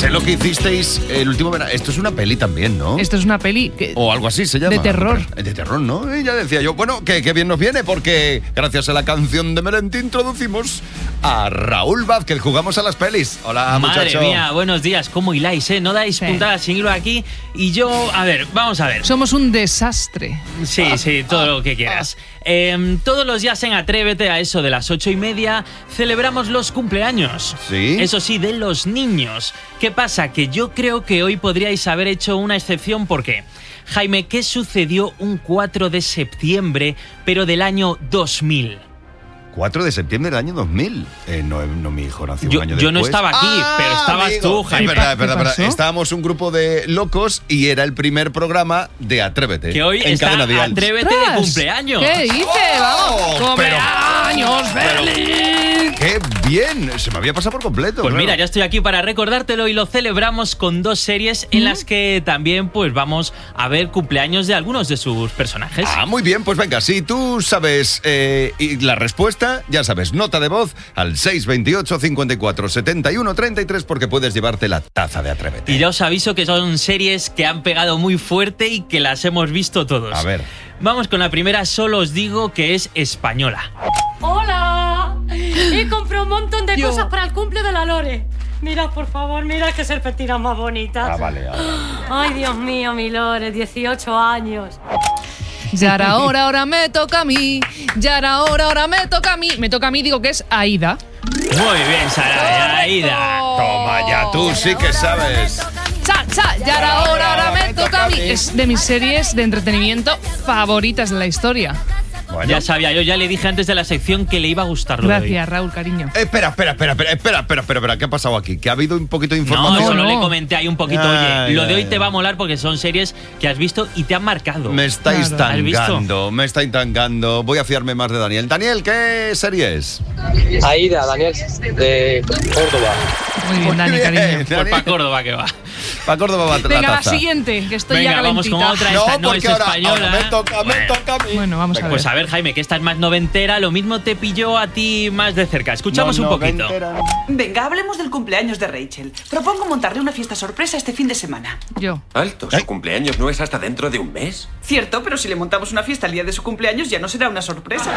Sé lo que hicisteis el último verano. Esto es una peli también, ¿no? Esto es una peli o algo así se llama. De terror. De terror, ¿no? Y ya decía yo, bueno, que bien nos viene porque gracias a la canción de Melendi introducimos a Raúl Vázquez. Jugamos a las pelis. Hola, muchacho. Madre mía, buenos días. ¿Cómo hiláis, eh? No dais puntadas sin hilo aquí. Y yo, a ver, vamos a ver. Somos un desastre. Sí, todo lo que quieras. Todos los días en Atrévete, a eso de las 8:30, celebramos los cumpleaños. Sí. Eso sí, de los niños. ¿Qué pasa? Que yo creo que hoy podríais haber hecho una excepción porque, Jaime, ¿qué sucedió un 4 de septiembre, pero del año 2000? 4 de septiembre del año 2000. No, mi hijo nació un año después. Yo no estaba aquí, pero estabas amigo. tú, Jaime. Es verdad. Estábamos un grupo de locos y era el primer programa de Atrévete. Que hoy en está Cadena Dial. Atrévete de cumpleaños. ¿Qué dice? ¡Vamos! ¡Cumpleaños feliz! ¡Qué bien! Se me había pasado por completo. Pues claro. mira, ya estoy aquí para recordártelo y lo celebramos con 2 series en las que también pues vamos a ver cumpleaños de algunos de sus personajes. Ah, muy bien, pues venga, si tú sabes y la respuesta, ya sabes, nota de voz al 628 54 71 33 porque puedes llevarte la taza de Atrévete. Y ya os aviso que son series que han pegado muy fuerte y que las hemos visto todos. A ver. Vamos con la primera, solo os digo que es española. ¡Hola! He comprado un montón de cosas para el cumple de la Lore. Mira, por favor, mira qué serpentinas más bonitas. Ah, vale. Ay, Dios mío, mi Lore, 18 años. Ya era hora, ahora me toca a mí. Ya era hora, ahora me toca a mí. Me toca a mí, digo que es Aida. Muy bien, Sara, Aida. Toma, ya tú sí que sabes. Ya era hora, ahora me toca a mí. Es de mis series de entretenimiento favoritas de la historia. Bueno. Ya sabía, yo ya le dije antes de la sección que le iba a gustar lo de hoy. Gracias, Raúl, cariño. Espera, ¿qué ha pasado aquí? ¿Que ha habido un poquito de información? No, solo No. le comenté ahí un poquito, oye, lo de hoy te va a molar porque son series que has visto y te han marcado. Me estáis Claro. tangando. Voy a fiarme más de Daniel. Daniel, ¿qué serie es? Aida, Daniel, de Córdoba. Muy bien, Dani, cariño. Pues para Córdoba que va. Para Córdoba va la Venga, la taza. siguiente, que estoy Venga, ya vamos calentita. con otra. Esta no es porque ahora española. me toca a mí. Bueno, vamos a ver. Pues a ver, Jaime, que esta es más noventera, lo mismo te pilló a ti más de cerca. Escuchamos un poquito. Venga, hablemos del cumpleaños de Rachel. Propongo montarle una fiesta sorpresa este fin de semana. Yo. Alto, ¿su cumpleaños no es hasta dentro de un mes? Cierto, pero si le montamos una fiesta el día de su cumpleaños ya no será una sorpresa.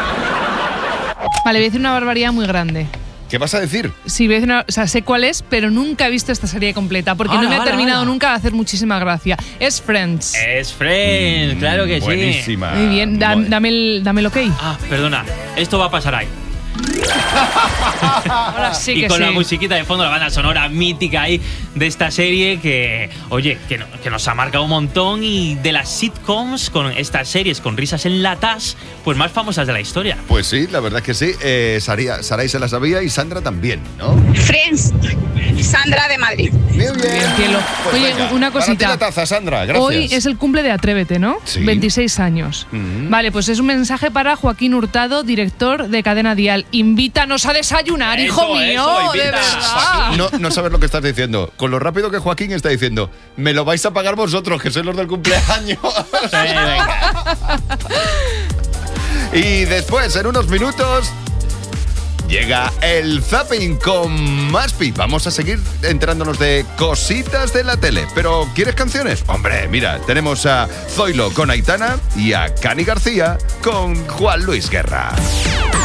Vale, voy a decir una barbaridad muy grande. ¿Qué vas a decir? Sí, voy a decir o sea, sé cuál es, pero nunca he visto esta serie completa porque no me ha terminado nunca de hacer muchísima gracia. Es Friends. Es Friends, claro que sí. Buenísima. Muy bien, dame el ok. Ah, perdona, esto va a pasar ahí. Ahora sí Y que con sí. la musiquita de fondo, la banda sonora mítica ahí de esta serie que, oye, que nos ha marcado un montón y de las sitcoms con estas series con risas enlatadas, pues más famosas de la historia. Pues sí, la verdad es que sí. Saray se la sabía y Sandra también, ¿no? Friends, Sandra de Madrid. Muy Bien, cielo. Pues Oye, venga, una para ti cosita. la taza, Sandra, gracias. Hoy es el cumple de Atrévete, ¿no? Sí. 26 años. Vale, pues es un mensaje para Joaquín Hurtado, director de Cadena Dial. Invítanos a desayunar, Eso, hijo mío, eso, de invita, verdad. No sabes lo que estás diciendo. Con lo rápido que Joaquín está diciendo, me lo vais a pagar vosotros, que sois los del cumpleaños. Venga. Y después, en unos minutos, llega el Zapping con Maspi. Vamos a seguir enterándonos de cositas de la tele. Pero, ¿quieres canciones? Hombre, mira, tenemos a Zoilo con Aitana y a Cani García con Juan Luis Guerra.